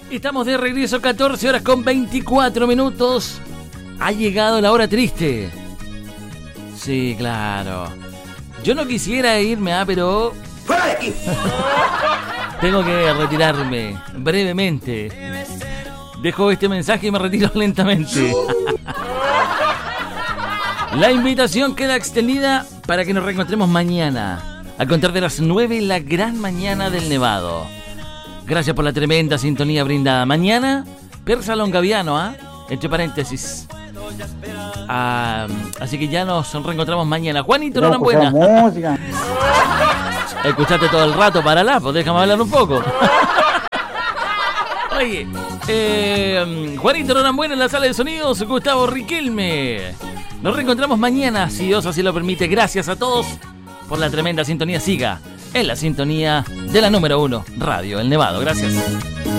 Estamos de regreso, 14 horas con 24 minutos. Ha llegado la hora triste. Sí, claro. Yo no quisiera irme, pero... ¡Fuera de aquí! Tengo que retirarme brevemente. Dejo este mensaje y me retiro lentamente. La invitación queda extendida para que nos reencontremos mañana, a contar de las 9, la gran mañana del Nevado. Gracias por la tremenda sintonía brindada. Mañana, Persa Longaviano, entre paréntesis. Así que ya nos reencontramos mañana. Juanito, no, buena. Música. Escuchaste todo el rato, para pues déjame hablar un poco. Oye, Juanito Norambuena en la sala de sonidos, Gustavo Riquelme. Nos reencontramos mañana, si Dios así lo permite. Gracias a todos por la tremenda sintonía. Siga en la sintonía de la número 1, Radio El Nevado. Gracias.